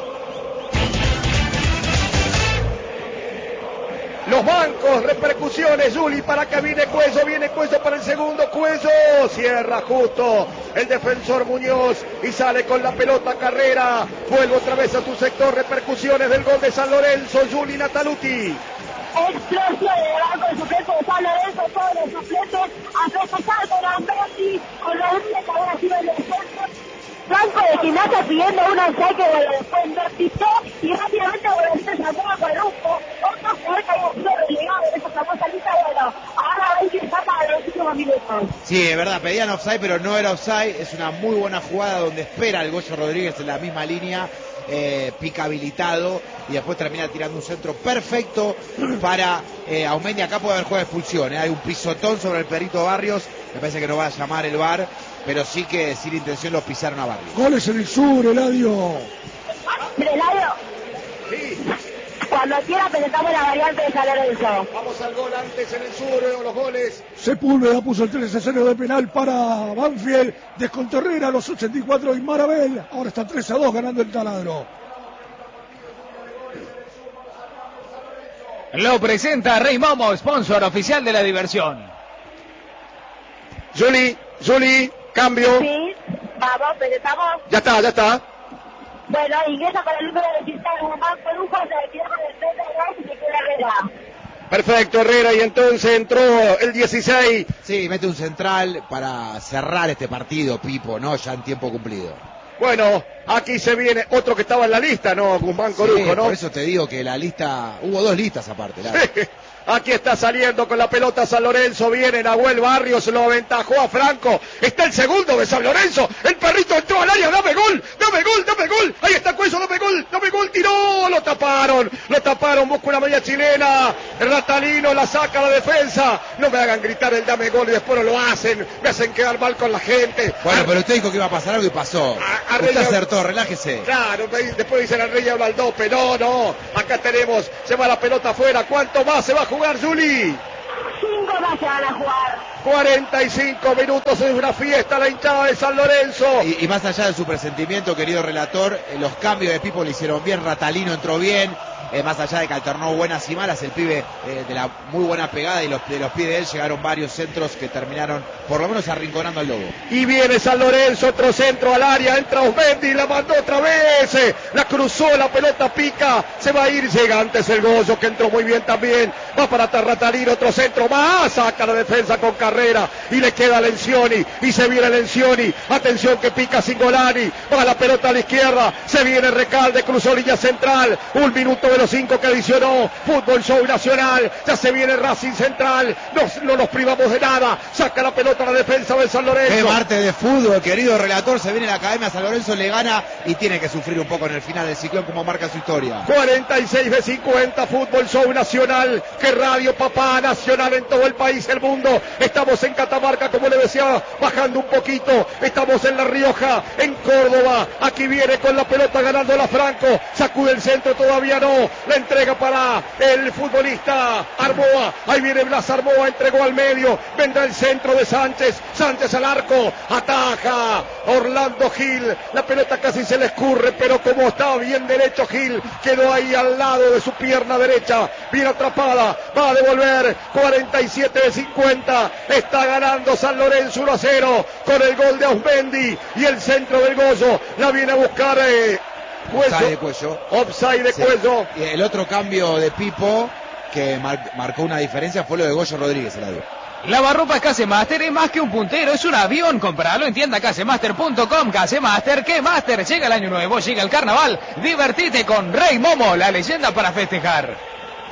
Los bancos, repercusiones, Juli para que viene Cuello, viene Cuello para el segundo, Cuello, cierra justo el defensor Muñoz y sale con la pelota Carrera, vuelve otra vez a su sector, repercusiones del gol de San Lorenzo, Juli Nataluti. Explosión de banco de suplentes de San Lorenzo, todos los suplentes a festejar con Aumendi, con los hombres que ahora sido el defensor. Blanco de Gimnasia pidiendo un offside que después invertizó y rápidamente Bolorito se sacó con el rumbo. Otro jugador que había sido relegado en esa famosa lista, bueno, ahora hay que sacar a los últimos minutos. Sí, es verdad, pedían offside, pero no era offside. Es una muy buena jugada donde espera el Goyo Rodríguez en la misma línea, eh, pica habilitado y después termina tirando un centro perfecto para eh, Aumendi. Acá puede haber juego de expulsión, ¿eh? Hay un pisotón sobre el perrito Barrios, me parece que no va a llamar el V A R, pero sí que sin intención los pisaron a Barrios. Goles en el sur, Eladio. Eladio. Sí. Cuando quiera presentamos la variante de San Lorenzo. Vamos al gol antes en el sur, los goles. Sepúlveda puso el tres a cero de penal para Banfield. Descontó Herrera a los ochenta y cuatro y Marabel. Ahora está tres a dos ganando el Taladro. Lo presenta Rey Momo, sponsor oficial de la diversión. Juli, Juli, cambio. Sí, vamos, presentamos. Ya está, ya está. Bueno, ingresa con el número de Cristal Guzmán por un juego de tierra del frente de y se queda Herrera. Perfecto, Herrera, y entonces entró el dieciséis. Sí, mete un central para cerrar este partido, Pipo, ¿no? Ya en tiempo cumplido. Bueno, aquí se viene otro que estaba en la lista, ¿no? Guzmán Corujo, Sí, ¿no? por eso te digo que la lista, hubo dos listas aparte. La... Aquí está saliendo con la pelota San Lorenzo, viene Nahuel Barrios, lo aventajó a Franco, está el segundo de San Lorenzo, el perrito entró al área, dame gol, dame gol, dame gol, ahí está Cuello, dame gol, dame gol, tiró, lo taparon, lo taparon, busca una media chilena, Ratalino la saca a la defensa, no me hagan gritar el dame gol y después no lo hacen, me hacen quedar mal con la gente. Bueno, pero usted dijo que iba a pasar algo y pasó, a, a usted Rey... acertó, relájese. Claro, después dicen al Rey habla al dope, no, no, acá tenemos, se va la pelota afuera, ¿cuánto más se va a jugar, Juli? Cinco más se van a jugar. cuarenta y cinco minutos, es una fiesta la hinchada de San Lorenzo. Y, y más allá de su presentimiento, querido relator, eh, los cambios de Pipo le hicieron bien, Ratalino entró bien, eh, más allá de que alternó buenas y malas, el pibe eh, de la muy buena pegada y los, de los pies de él llegaron varios centros que terminaron por lo menos arrinconando al Lobo. Y viene San Lorenzo, otro centro al área, entra Osmendi, la mandó otra vez, eh, la cruzó, la pelota pica, se va a ir, llega antes el Goyo que entró muy bien también, va para Ratalino, otro centro más, saca la defensa con carrera y le queda Lencioni y se viene Lencioni, atención que pica Singolani, va la pelota a la izquierda, se viene Recalde, cruzó línea central, un minuto de los cinco que adicionó, Fútbol Show Nacional, ya se viene Racing Central, no, no nos privamos de nada, saca la pelota a la defensa de San Lorenzo. Qué martes de fútbol, querido relator, se viene la Academia San Lorenzo, le gana y tiene que sufrir un poco en el final del ciclón como marca su historia. cuarenta y seis de cincuenta, Fútbol Show Nacional, que radio papá nacional en todo el país, el mundo, estamos en Catamarca, como le decía, bajando un poquito, estamos en La Rioja, en Córdoba, aquí viene con la pelota ganando la Franco, sacude el centro, todavía no, la entrega para el futbolista Arboa, ahí viene Blas Arboa, entregó al medio, vendrá el centro de Sánchez, Sánchez al arco, ataja Orlando Gil, la pelota casi se le escurre, pero como estaba bien derecho Gil, quedó ahí al lado de su pierna derecha, bien atrapada, va a devolver, cuarenta y siete de cincuenta, está ganando San Lorenzo uno a cero, con el gol de Ausmendi, y el centro del Goyo, la viene a buscar eh, Cuello, Offside de Cuello. Offside de Sí. Cuello. Y el otro cambio de Pipo que mar- marcó una diferencia fue lo de Goyo Rodríguez, el adiós. Lavarropas Casemaster es más que un puntero, es un avión. Compralo en tienda casemaster punto com. Casemaster, ¿qué Master? Llega el año nuevo, llega el carnaval. Divertite con Rey Momo, la leyenda para festejar.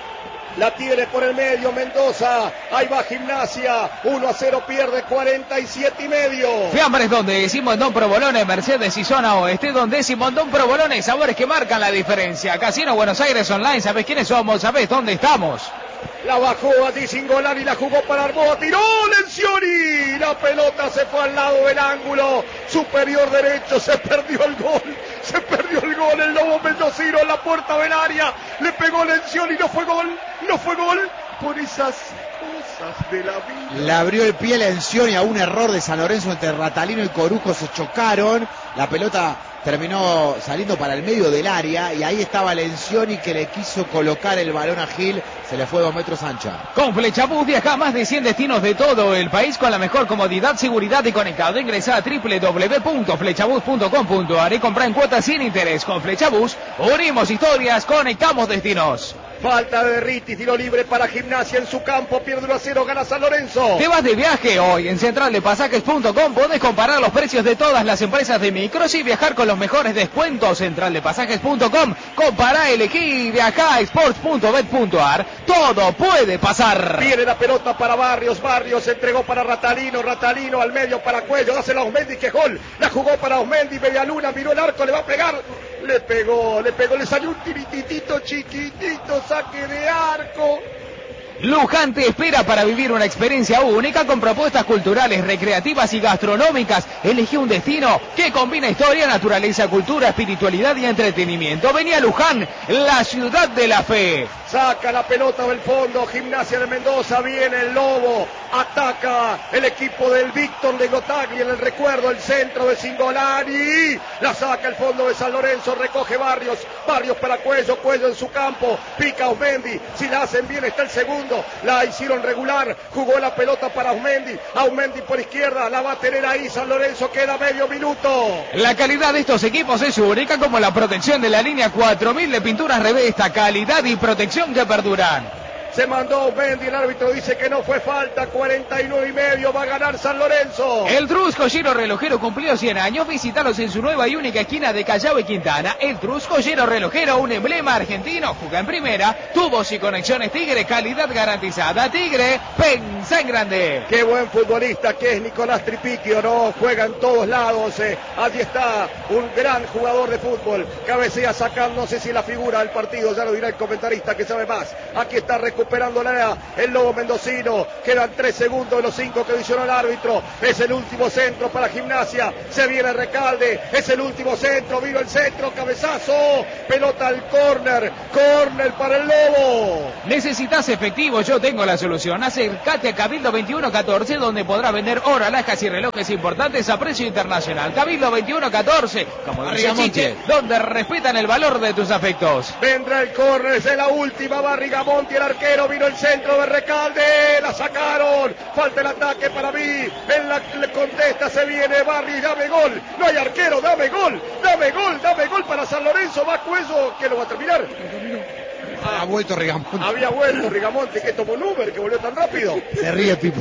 La tiene por el medio Mendoza, ahí va Gimnasia, uno a cero pierde, cuarenta y siete y medio. Fiambres donde Simondón Provolone, Mercedes y Zona Oeste, donde Simondón Provolone, sabores que marcan la diferencia. Casino Buenos Aires Online, ¿sabes quiénes somos? ¿Sabes dónde estamos? La bajó a Di Singolani, la jugó para Arboa, tiró Lencioni, la pelota se fue al lado del ángulo superior derecho, se perdió el gol, se perdió el gol, el Lobo Mendocino en la puerta del área, le pegó Lencioni, no fue gol, no fue gol, por esas cosas de la vida. Le abrió el pie Lencioni a un error de San Lorenzo entre Ratalino y Corujo, se chocaron, la pelota terminó saliendo para el medio del área y ahí estaba Lencioni que le quiso colocar el balón a Gil, se le fue dos metros ancha. Con Flechabús viaja a más de cien destinos de todo el país con la mejor comodidad, seguridad y conectado. Ingresa a doble u doble u doble u punto flechabús punto com punto a r y compra en cuotas sin interés. Con Flechabús unimos historias, conectamos destinos. Falta de Derriti, tiro libre para Gimnasia en su campo, pierde uno a cero, gana San Lorenzo. ¿Te vas de viaje hoy? En central de pasajes punto com podés comparar los precios de todas las empresas de micros y viajar con los mejores descuentos. central de pasajes punto com, compará, elegí, viajá, sports punto bet punto a r. Todo puede pasar. Viene la pelota para Barrios, Barrios entregó para Ratalino, Ratalino al medio para Cuello, dásela a Osmendi, que gol, la jugó para Osmendi, media luna, miró el arco, le va a pegar, le pegó, le pegó, le salió un tirititito chiquitito, saque de arco. Luján te espera para vivir una experiencia única con propuestas culturales, recreativas y gastronómicas. Elegí un destino que combina historia, naturaleza, cultura, espiritualidad y entretenimiento. Vení a Luján, la ciudad de la fe. saca la pelota del fondo, Gimnasia de Mendoza, viene el Lobo, ataca el equipo del Víctor de Gotagli en el recuerdo, el centro de Cingolani, la saca el fondo de San Lorenzo, recoge Barrios, Barrios para Cuello, Cuello en su campo, pica Aumendi, si la hacen bien está el segundo, la hicieron regular, jugó la pelota para Aumendi, Aumendi por izquierda, la va a tener ahí San Lorenzo, queda medio minuto. La calidad de estos equipos es única, como la protección de la línea cuatro mil de Pinturas Revesta, calidad y protección que perduran. Se mandó Aumendi, el árbitro dice que no fue falta, cuarenta y nueve y medio, va a ganar San Lorenzo. El Trus Joyero Relojero cumplió cien años, visítalos en su nueva y única esquina de Callao y Quintana. El Trus Joyero Relojero, un emblema argentino, juega en primera, tubos y conexiones Tigre, calidad garantizada. Tigre, pensa en grande. Qué buen futbolista que es Nicolás Tripiquio, ¿no? Juega en todos lados, eh. Allí está, un gran jugador de fútbol, cabecea sacando, no sé si la figura del partido, ya lo dirá el comentarista que sabe más. Aquí está recuperando Recuperándola el Lobo mendocino, quedan tres segundos de los cinco que adicionó el árbitro, es el último centro para Gimnasia, se viene Recalde, es el último centro, vino el centro, cabezazo, pelota al córner, córner para el Lobo. Necesitas efectivo, yo tengo la solución, acércate a Cabildo veintiuno catorce, donde podrás vender oro, alhajas y relojes importantes a precio internacional. Cabildo veintiuno catorce, como dice Chiche, donde respetan el valor de tus afectos. Vendrá el córner, es la última, Barrigamonti, el arquero, vino el centro de Recalde, la sacaron, falta el ataque para mí, en la le contesta, se viene Barri, dame gol, no hay arquero, dame gol, dame gol, dame gol para San Lorenzo, va Cuello, ¿qué lo va a terminar? Ah, ha vuelto Rigamonti. Había vuelto Rigamonti, que tomó un Uber, que volvió tan rápido. Se ríe Pipo.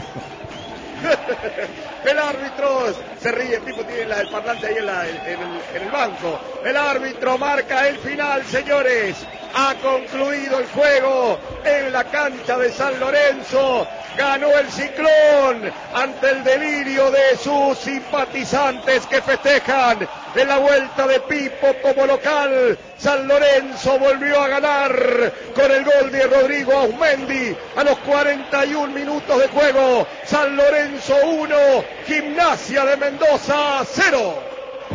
El árbitro se ríe, el tipo tiene la, el parlante ahí en, la, en, el, en el banco. El árbitro marca el final, señores. Ha concluido el juego en la cancha de San Lorenzo. Ganó el Ciclón ante el delirio de sus simpatizantes que festejan en la vuelta de Pipo como local. San Lorenzo volvió a ganar con el gol de Rodrigo Aumendi a los cuarenta y un minutos de juego. San Lorenzo uno, Gimnasia de Mendoza cero.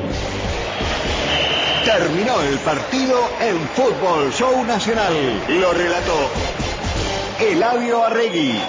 Terminó el partido en Fútbol Show Nacional. Lo relató Eladio Arregui.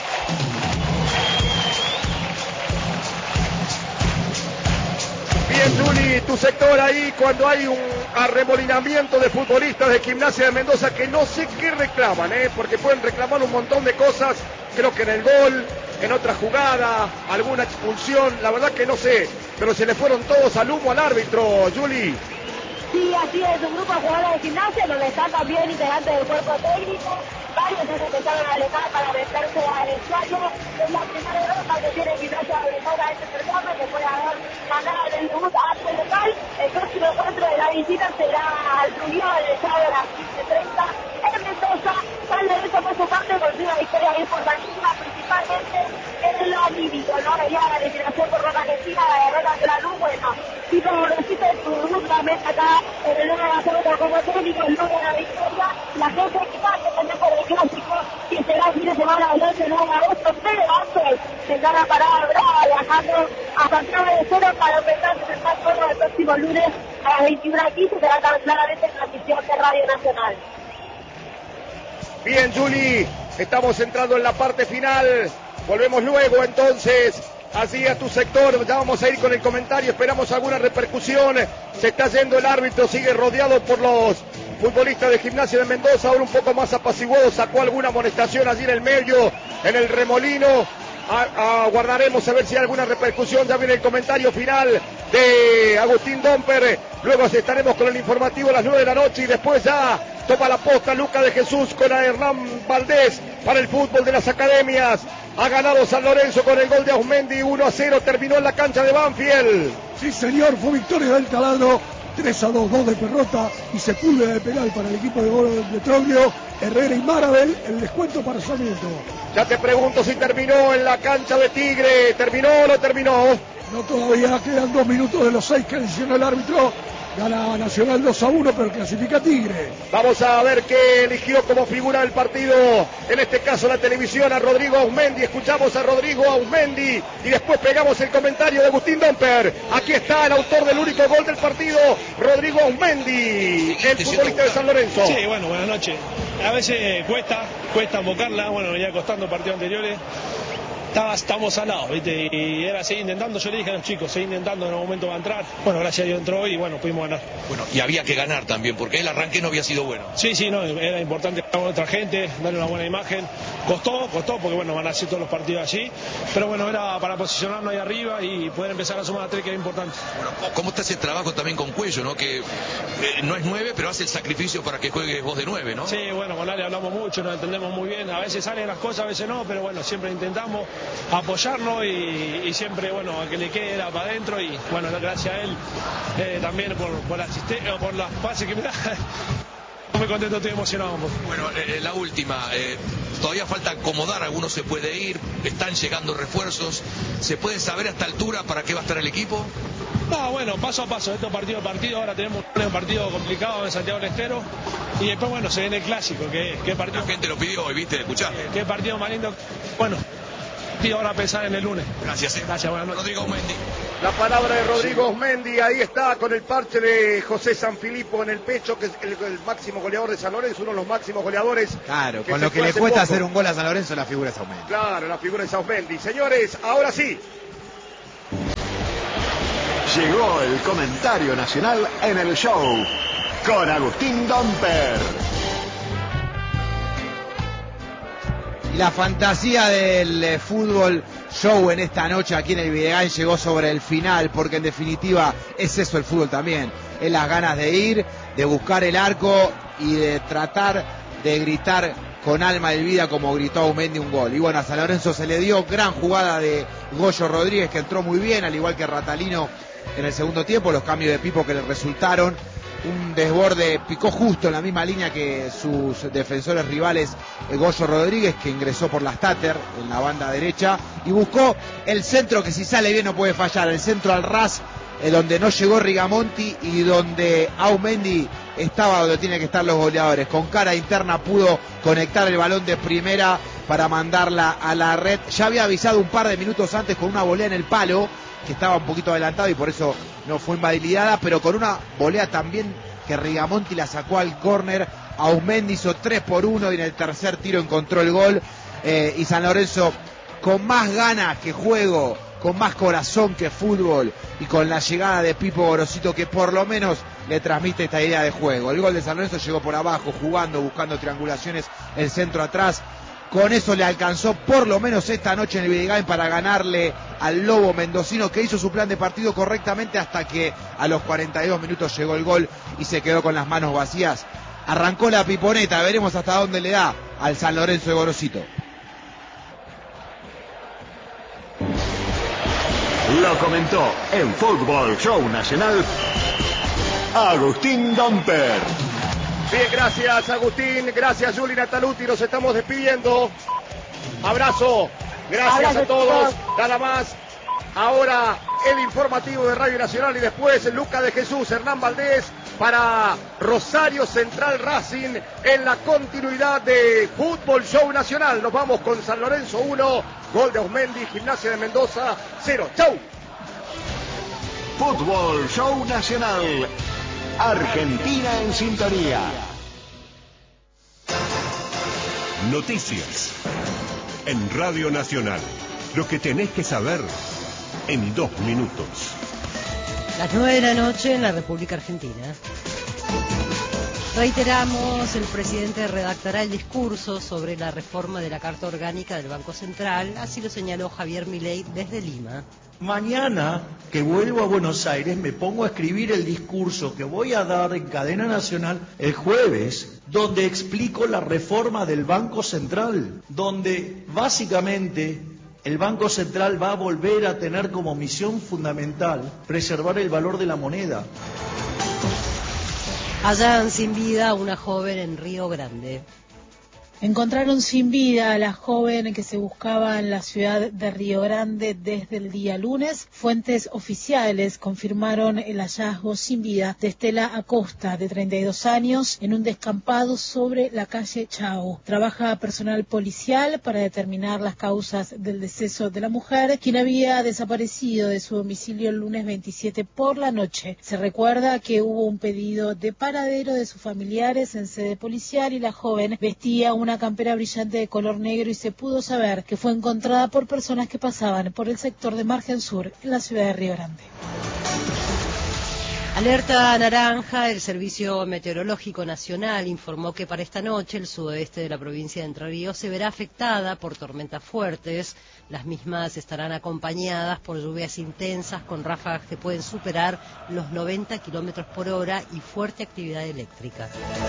Bien, Juli, tu sector ahí cuando hay un arremolinamiento de futbolistas de Gimnasia de Mendoza que no sé qué reclaman, ¿eh? Porque pueden reclamar un montón de cosas, creo que en el gol, en otra jugada, alguna expulsión, la verdad que no sé, pero se le fueron todos al humo al árbitro, Juli. Sí, así es, un grupo de jugadores de Gimnasia donde están también integrantes del cuerpo técnico, varios se empezaron a alejar para meterse al estadio. Es la primera derrota que tiene Gimnasia de Mendoza a este certamen, después de haber ganado el debut ante el local. El próximo encuentro de la visita será al Trujillo del Estado a las quince treinta en Mendoza. San Lorenzo por su parte consigue una victoria importantísima, principalmente en lo anímico, ¿no? Venía la eliminación por Roca Argentina, la derrota de la luz, bueno, si como recita su debut nuevamente acá en el nuevo Barcelona como técnico, el nuevo de la victoria, la gente que pasa también por el clásico, que será el fin de semana del once de agosto, pero antes tendrá la parada brava viajando a Santiago de Cero para empezar a presentar todo el próximo lunes a las veintiuna quince, será tan claramente en transmisión de Radio Nacional. Bien, Juli, estamos entrando en la parte final, volvemos luego entonces. Así a tu sector, ya vamos a ir con el comentario, esperamos alguna repercusión. Se está yendo el árbitro, sigue rodeado por los futbolistas de Gimnasia de Mendoza, ahora un poco más apaciguado, sacó alguna amonestación allí en el medio, en el remolino. Aguardaremos a ver si hay alguna repercusión. Ya viene el comentario final de Agustín Domper. Luego estaremos con el informativo a las nueve de la noche y después ya toma la posta Luca de Jesús con a Hernán Valdés para el fútbol de las academias. Ha ganado San Lorenzo con el gol de Aumendi, uno a cero, terminó en la cancha de Banfield. Sí, señor, fue victoria del Taladro, tres a dos, dos de Perrota y Sepúlveda de penal para el equipo de Gol de Troglio, Herrera y Marabel, el descuento para Sarmiento. Ya te pregunto si terminó en la cancha de Tigre, ¿terminó o no terminó? No, todavía quedan dos minutos de los seis que adicionó el árbitro. Gana Nacional dos a uno, pero clasifica Tigre. Vamos a ver qué eligió como figura del partido, en este caso la televisión, a Rodrigo Aumendi. Escuchamos a Rodrigo Aumendi y después pegamos el comentario de Agustín Domper. Aquí está el autor del único gol del partido, Rodrigo Aumendi, el futbolista de San Lorenzo. Sí, bueno, buenas noches. A veces cuesta, cuesta invocarla, bueno, venía costando partidos anteriores. Estaba, estamos al lado, ¿viste? Y era seguir intentando, yo le dije a los chicos, seguir intentando, en algún momento va a entrar. Bueno, gracias a Dios entró y bueno, pudimos ganar. Bueno, y había que ganar también, porque el arranque no había sido bueno. Sí, sí, no, era importante con otra gente, darle una buena imagen. Costó, costó, porque bueno, van a hacer todos los partidos allí. Pero bueno, era para posicionarnos ahí arriba y poder empezar a sumar a tres, que era importante. Bueno, ¿cómo está ese trabajo también con Cuello, no? Que eh, no es nueve, pero hace el sacrificio para que juegues vos de nueve, ¿no? Sí, bueno, con Ale hablamos mucho, nos entendemos muy bien. A veces salen las cosas, a veces no, pero bueno, siempre intentamos apoyarnos y, y siempre, bueno, a que le quede para adentro y bueno, gracias a él eh, también por, por, la por las pases que me da. Muy contento, estoy emocionado. Bueno, eh, la última, eh, todavía falta acomodar, algunos se puede ir, están llegando refuerzos, ¿se puede saber a esta altura para qué va a estar el equipo? No, bueno, paso a paso, esto partido a partido, ahora tenemos un partido complicado en Santiago del Estero y después, bueno, se viene el clásico, que, que partido... La gente lo pidió hoy, ¿viste? ¿Escuchaste? Qué partido más lindo, bueno... Y ahora pensar en el lunes. Gracias, eh. Gracias, buenas noches. Rodrigo Osmendi. La palabra de Rodrigo Osmendi, ahí está con el parche de José Sanfilippo en el pecho, que es el, el máximo goleador de San Lorenzo, uno de los máximos goleadores. Claro, con lo que le cuesta hacer un gol a San Lorenzo, la figura es Osmendi. Claro, la figura es Osmendi. Señores, ahora sí. Llegó el comentario nacional en el show con Agustín Domper. La fantasía del eh, fútbol show en esta noche aquí en el Videgain llegó sobre el final, porque en definitiva es eso el fútbol también, es las ganas de ir, de buscar el arco y de tratar de gritar con alma y vida como gritó Aumendi un gol. Y bueno, a San Lorenzo se le dio gran jugada de Goyo Rodríguez, que entró muy bien, al igual que Ratalino en el segundo tiempo, los cambios de Pipo que le resultaron. Un desborde, picó justo en la misma línea que sus defensores rivales, Goyo Rodríguez, que ingresó por las Tater en la banda derecha y buscó el centro que si sale bien no puede fallar, el centro al ras, eh, donde no llegó Rigamonti y donde Aumendi estaba donde tiene que estar los goleadores. Con cara interna pudo conectar el balón de primera para mandarla a la red. Ya había avisado un par de minutos antes con una volea en el palo, que estaba un poquito adelantado y por eso no fue invalidada, pero con una volea también que Rigamonti la sacó al córner. Aumendi hizo tres por uno y en el tercer tiro encontró el gol. Eh, y San Lorenzo, con más ganas que juego, con más corazón que fútbol y con la llegada de Pipo Gorosito, que por lo menos le transmite esta idea de juego. El gol de San Lorenzo llegó por abajo, jugando, buscando triangulaciones, el centro atrás. Con eso le alcanzó por lo menos esta noche en el Videgain para ganarle al Lobo mendocino, que hizo su plan de partido correctamente hasta que a los cuarenta y dos minutos llegó el gol y se quedó con las manos vacías. Arrancó la piponeta, veremos hasta dónde le da al San Lorenzo de Gorosito. Lo comentó en Fútbol Show Nacional Agustín Domper. Bien, gracias Agustín, gracias Juli Nataluti, nos estamos despidiendo. Abrazo, gracias Abrazo a todos, chicos. Nada más. Ahora el informativo de Radio Nacional y después Luca de Jesús, Hernán Valdés para Rosario Central Racing en la continuidad de Fútbol Show Nacional. Nos vamos con San Lorenzo uno, gol de Osmendi, Gimnasia de Mendoza cero. Chau. Fútbol Show Nacional. Argentina en sintonía. Noticias en Radio Nacional. Lo que tenés que saber en dos minutos. Las nueve de la noche en la República Argentina. Reiteramos, el presidente redactará el discurso sobre la reforma de la Carta Orgánica del Banco Central, así lo señaló Javier Milei desde Lima. Mañana que vuelvo a Buenos Aires me pongo a escribir el discurso que voy a dar en cadena nacional el jueves, donde explico la reforma del Banco Central, donde básicamente el Banco Central va a volver a tener como misión fundamental preservar el valor de la moneda. Hallan sin vida a una joven en Río Grande. Encontraron sin vida a la joven que se buscaba en la ciudad de Río Grande desde el día lunes. Fuentes oficiales confirmaron el hallazgo sin vida de Estela Acosta, de treinta y dos años, en un descampado sobre la calle Chao. Trabaja personal policial para determinar las causas del deceso de la mujer, quien había desaparecido de su domicilio el lunes veintisiete por la noche. Se recuerda que hubo un pedido de paradero de sus familiares en sede policial y la joven vestía un una campera brillante de color negro y se pudo saber que fue encontrada por personas que pasaban por el sector de Margen Sur en la ciudad de Río Grande. Alerta naranja. El Servicio Meteorológico Nacional informó que para esta noche el sudoeste de la provincia de Entre Ríos se verá afectada por tormentas fuertes. Las mismas estarán acompañadas por lluvias intensas con ráfagas que pueden superar los noventa kilómetros por hora y fuerte actividad eléctrica.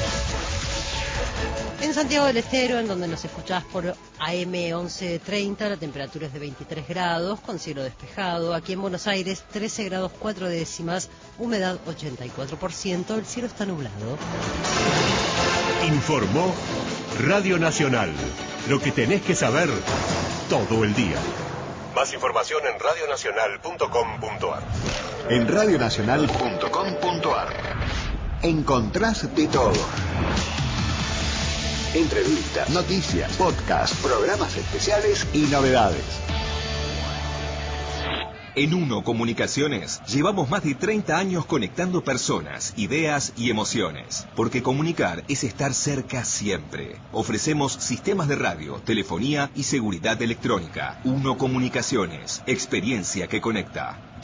En Santiago del Estero, en donde nos escuchás por A M once treinta, la temperatura es de veintitrés grados, con cielo despejado. Aquí en Buenos Aires, trece grados cuatro décimas, humedad ochenta y cuatro por ciento, el cielo está nublado. Informó Radio Nacional. Lo que tenés que saber todo el día. Más información en radio nacional punto com punto a r. En radio nacional punto com punto a r encontrás de todo. Entrevistas, noticias, podcasts, programas especiales y novedades. En Uno Comunicaciones llevamos más de treinta años conectando personas, ideas y emociones. Porque comunicar es estar cerca siempre. Ofrecemos sistemas de radio, telefonía y seguridad electrónica. Uno Comunicaciones, experiencia que conecta.